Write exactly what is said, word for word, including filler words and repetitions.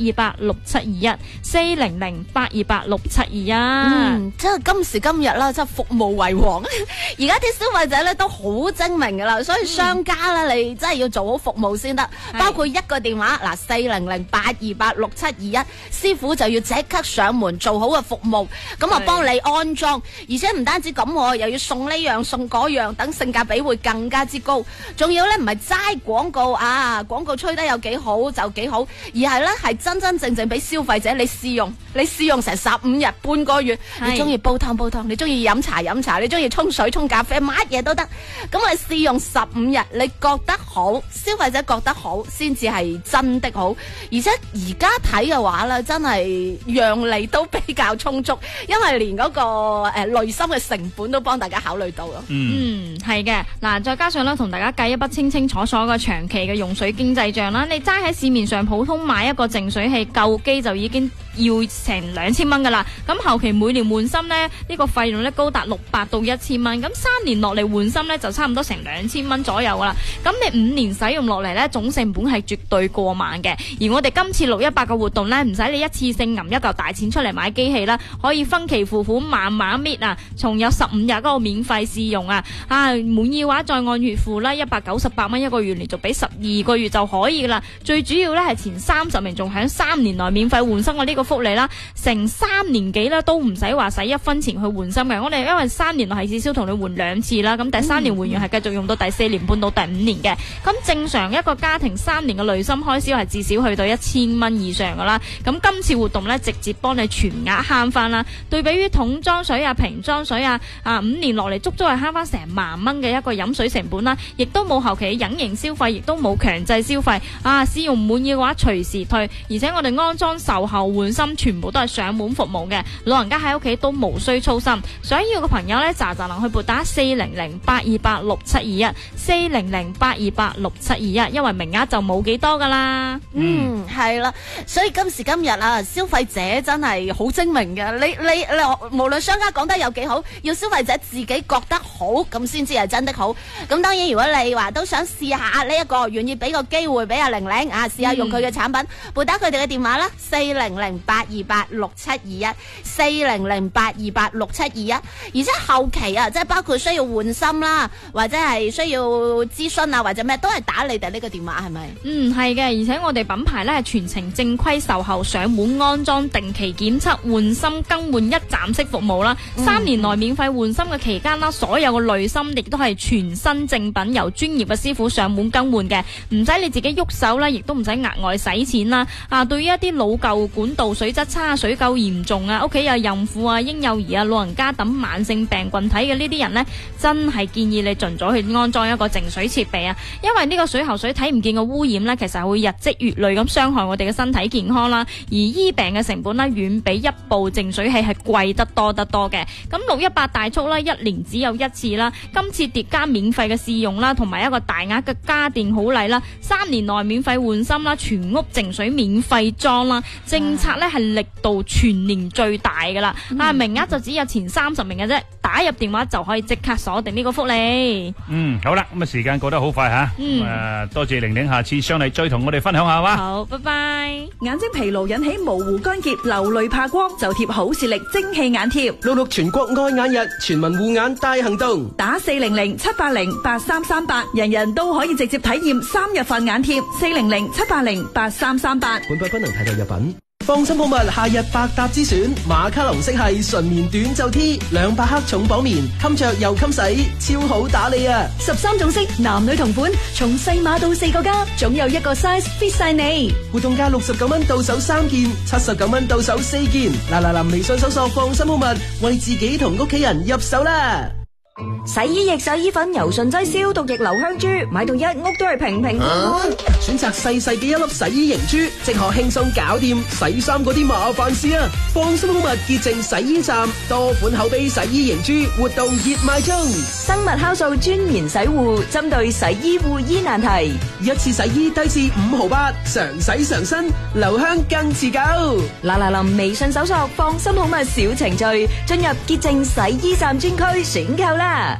二八六七二一，四零零八二八六七二一。 嗯，即係今時今日啦，即係服務為王。而家啲消費者咧都好精明噶啦，所以商家咧你真係要做好服務先得。包括一個電話嗱，四零零八二八六七二一，師傅就要即刻上門做好嘅服務，咁啊幫你安裝，而且唔單止咁，又要送呢樣送嗰樣，等性價比會更加之高。仲要咧唔係齋廣告啊，廣告吹得有幾好就幾好，而係咧係真真正正俾消費者你試用，你試用成十五日半個月，你中意煲湯煲湯，你中意飲茶飲茶，你中意沖水沖咖啡，乜嘢都得。咁你試用十五日，你覺得好，消費者覺得好，先至係真的好。而且而家睇嘅話咧，真係讓利都比較充足，因為連嗰、那個誒內心嘅成本都幫大家考慮到咯。 嗯，係嘅。嗱，再加上咧，同大家計一筆清清楚楚嘅長期嘅用水經濟賬啦。你齋喺市面上普通買一個淨水器舊機就已經要成兩千蚊噶啦。咁後期每年換芯呢，呢、這個費用咧高達六百到一千蚊。咁三年落嚟換芯呢，就差唔多成兩千蚊左右噶啦。咁你五年使用落嚟呢，總成本係絕對過萬嘅。而我哋今次六一八嘅活動呢，唔使你一次性揞一嚿大錢出嚟買機器啦，可以分期付款慢慢搣啊，從有十五日嗰個免費試用啊，啊滿意嘅話再按月付啦，一百九十八蚊一個月，連續俾十二個月就可以噶啦。最主要呢係前三十名仲響三年內免費換芯嘅呢個福利啦，成三年幾啦都唔使話使一分錢去換芯嘅。我哋因為三年內係至少同你換兩次啦，咁第三年換完係繼續用到第四年半到第五年嘅。咁正常一個家庭三年嘅濾芯開銷係至少去到一千蚊以上噶啦。咁今次活動呢，直接幫你全額慳翻啦。對比於桶裝水啊、瓶裝水啊，啊五年落嚟足足係慳翻成萬蚊嘅一個飲水成本啦，亦都冇後期隱形消費，亦都冇強制消費。啊，試用唔滿意嘅話隨時退，而且我哋安裝售後換芯全部都係上門服務嘅，老人家喺屋企都無需操心。想要嘅朋友呢，喳喳能去撥打四零零八二八六七二一，四零零八二八六七二一，因為名額就冇幾多噶啦。 嗯，係啦，所以今時今日啊，消費者真係好精明嘅。你你你，無論商家講得有幾好，要消費者自己覺得好，咁先至係真的好。咁當然，如果你話都想試下呢一個，願意俾個機會俾阿玲玲啊，試下用佢嘅產品，撥打佢哋嘅電話啦，四零零八二八六七二一，四零零八二八六七二一。而且後期啊，即係包括需要換芯啦，或者係需要諮詢啊，或者咩，都係打你哋呢個電話，係咪？ 嗯，係嘅。而且我哋品牌咧係全程正規售後，上門安裝，定期檢測、換芯、更換一站式服務啦。嗯、三年內免費換芯嘅期間啦，所有嘅濾芯亦都係全新正品，由專業嘅師傅上門更換嘅，唔使你自己喐手啦，亦都唔使額外使錢啦。啊，對於一啲老舊管道水質差、水垢嚴重啊，屋企有孕婦啊、嬰幼兒啊、老人家等慢性病菌體嘅呢啲人呢，真係建議你盡早去安裝一個淨水設備啊，因為呢個水喉水睇唔見嘅污染呢，其實會日積月累咁傷害我哋嘅身體健康啦。而醫病嘅成本呢，遠比一部淨水器係貴得多得多嘅。咁六一八大促啦，一年只有一次啦，今次疊加免費嘅試用啦，同埋一個大額嘅家電好禮啦，三年內免費換芯啦，全屋淨水免費裝啦，政策呢係力度全年最大噶啦。嗯、啊，名額就只有前三十名嘅啫，打入電話就可以即刻鎖定呢個福利。 嗯，好啦，咁啊時間過得好快吓，嗯，誒多謝玲玲，下次上嚟再同我哋分享下哇。 好，拜拜。 眼睛疲勞引起模糊乾澀、流淚怕光，就貼好視力蒸氣眼貼。 六六全國愛眼日，全民護眼大行動， 打四零零七八零八三三八，人人都可以直接體驗三日份眼貼。四零零七八零八三三八。 本品不能替代藥品。放心好物夏日百搭之選，馬卡龍色系純棉短袖 T， 兩百克重綁棉，襟着又襟洗，超好打理啊！ 十三種色，男女同款，從細碼到四個加，總有一個 size fit 晒你。 活動價六十九蚊到手三件，七十九蚊到手四件。嗱嗱嗱，微信搜索放心好物，為自己同屋企人入手啦！ 洗衣液、洗衣粉、柔順劑、消毒液、留香珠，買到一屋都係平平安安。 選擇細細嘅一粒洗衣凝珠，即可輕鬆搞掂洗衫嗰啲麻煩事啊！放心好物潔淨洗衣站，多款口碑洗衣凝珠活動熱賣中。 生物酵素專棉洗護，針對洗衣護衣難題， 一次洗衣低至五毫八，常洗常新，留香更持久。 嗱嗱臨微信搜索放心好物小程序，進入潔淨洗衣站專區選購啦。